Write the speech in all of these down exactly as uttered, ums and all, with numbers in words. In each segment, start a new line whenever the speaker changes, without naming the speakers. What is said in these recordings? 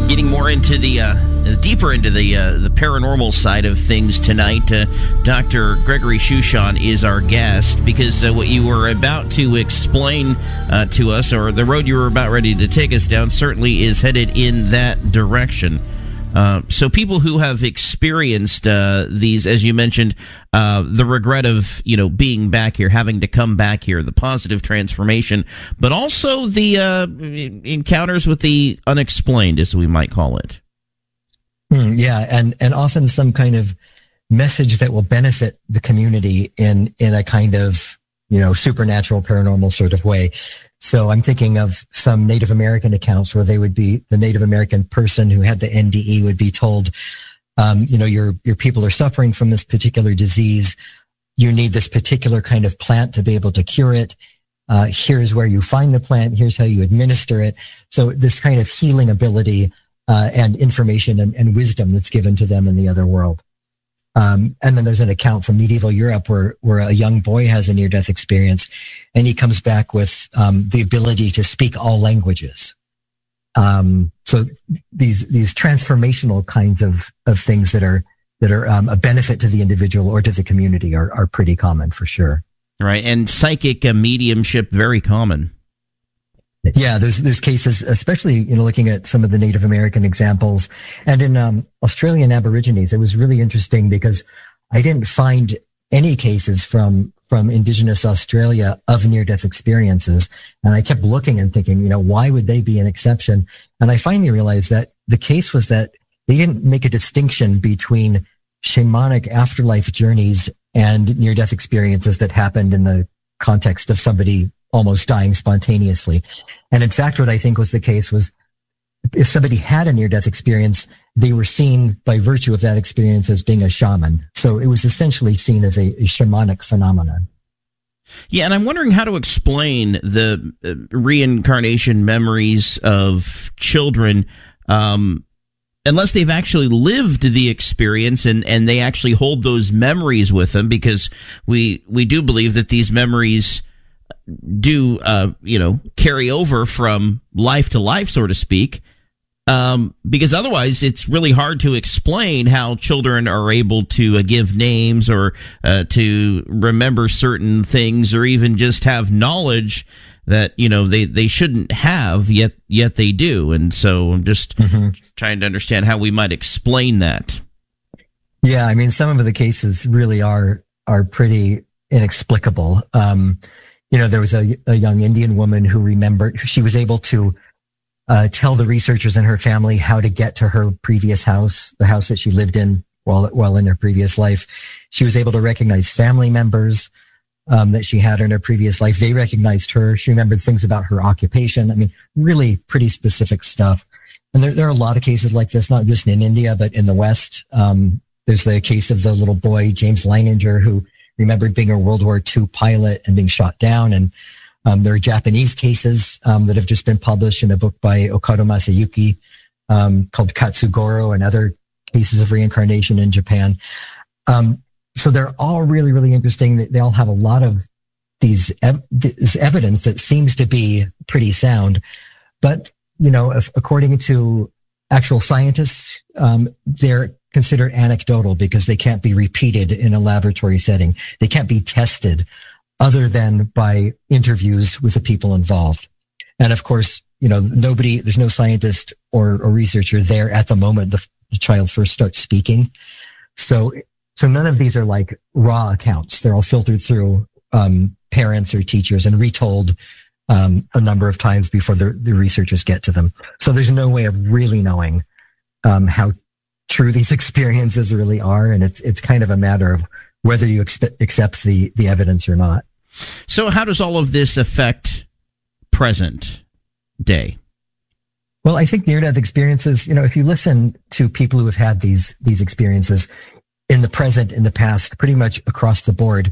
Getting more into the uh, deeper into the uh, the paranormal side of things tonight. Uh, Doctor Gregory Shushan is our guest because uh, what you were about to explain uh, to us, or the road you were about ready to take us down, certainly is headed in that direction. Uh, so people who have experienced uh, these, as you mentioned, uh, the regret of, you know, being back here, having to come back here, the positive transformation, but also the uh, encounters with the unexplained, as we might call it.
Mm, yeah, and, and often some kind of message that will benefit the community in, in a kind of, you know, supernatural, paranormal sort of way. So I'm thinking of some Native American accounts where they would be, the Native American person who had the N D E would be told, um, you know, your, your people are suffering from this particular disease. You need this particular kind of plant to be able to cure it. Uh, here's where you find the plant. Here's how you administer it. So this kind of healing ability, uh, and information and, and wisdom that's given to them in the other world. Um, and then there's an account from medieval Europe where, where a young boy has a near-death experience, and he comes back with um, the ability to speak all languages. Um, so these these transformational kinds of of things that are that are um, a benefit to the individual or to the community are are pretty common for sure.
Right, and psychic uh, mediumship, very common.
Yeah, there's there's cases, especially, you know, looking at some of the Native American examples, and in um, Australian Aborigines, it was really interesting because I didn't find any cases from from Indigenous Australia of near-death experiences, and I kept looking and thinking, you know, why would they be an exception? And I finally realized that the case was that they didn't make a distinction between shamanic afterlife journeys and near-death experiences that happened in the context of somebody almost dying spontaneously. And in fact, what I think was the case was if somebody had a near-death experience, they were seen by virtue of that experience as being a shaman. So it was essentially seen as a, a shamanic phenomenon.
Yeah, and I'm wondering how to explain the uh, reincarnation memories of children, um, unless they've actually lived the experience and, and they actually hold those memories with them, because we, we do believe that these memories do, uh, you know, carry over from life to life, so to speak, um, because otherwise it's really hard to explain how children are able to uh, give names or uh, to remember certain things, or even just have knowledge that, you know, they, they shouldn't have, yet yet they do. And so I'm just mm-hmm. trying to understand how we might explain that.
Yeah, I mean, some of the cases really are are pretty inexplicable. Um You know, there was a, a young Indian woman who remembered, she was able to uh, tell the researchers in her family how to get to her previous house, the house that she lived in while, while in her previous life. She was able to recognize family members um, that she had in her previous life. They recognized her. She remembered things about her occupation. I mean, really pretty specific stuff. And there, there are a lot of cases like this, not just in India, but in the West. Um, there's the case of the little boy, James Leininger, who remembered being a World War Two pilot and being shot down. And um, there are Japanese cases um, that have just been published in a book by Okado Masayuki um, called Katsugoro, and other cases of reincarnation in Japan. Um, so they're all really, really interesting. They all have a lot of these ev- this evidence that seems to be pretty sound. But, you know, if, according to actual scientists, um, they're considered anecdotal because they can't be repeated in a laboratory setting. They can't be tested other than by interviews with the people involved. And of course, you know, nobody, there's no scientist or, or researcher there at the moment the, the child first starts speaking. So, so none of these are like raw accounts. They're all filtered through um, parents or teachers and retold um, a number of times before the, the researchers get to them. So there's no way of really knowing um, how true these experiences really are, and it's it's kind of a matter of whether you expe- accept the the evidence or not.
So how does all of this affect present day?
Well, I think near-death experiences, you know, if you listen to people who have had these these experiences in the present, in the past, pretty much across the board,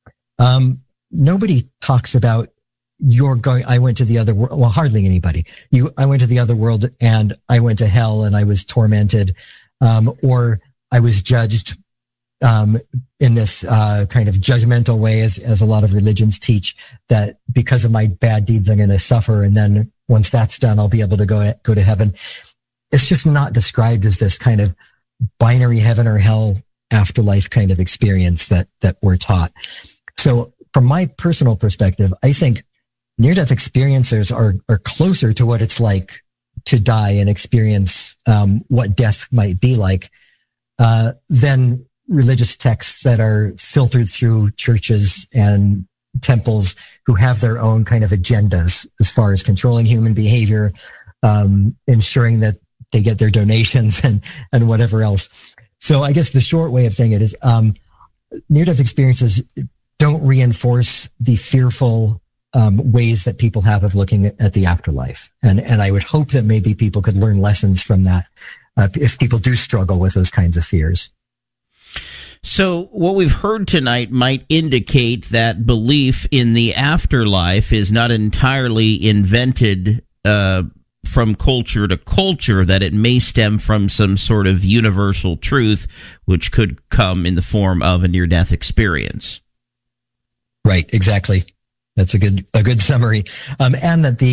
um, nobody talks about you're going, I went to the other world. Well, hardly anybody. You, I went to the other world and I went to hell and I was tormented. Um, or I was judged um, in this uh, kind of judgmental way, as as a lot of religions teach, that because of my bad deeds, I'm going to suffer, and then once that's done, I'll be able to go to, go to heaven. it's just not described as this kind of binary heaven or hell afterlife kind of experience that that we're taught. So from my personal perspective, I think near-death experiencers are are closer to what it's like to die and experience um, what death might be like uh, than religious texts that are filtered through churches and temples who have their own kind of agendas as far as controlling human behavior, um, ensuring that they get their donations and, and whatever else. So I guess the short way of saying it is um, near-death experiences don't reinforce the fearful um, ways that people have of looking at the afterlife. And, and I would hope that maybe people could learn lessons from that uh, if people do struggle with those kinds of fears.
So what we've heard tonight might indicate that belief in the afterlife is not entirely invented uh, from culture to culture, that it may stem from some sort of universal truth, which could come in the form of a near-death experience.
Right, exactly. That's a good a good summary. Um, and that the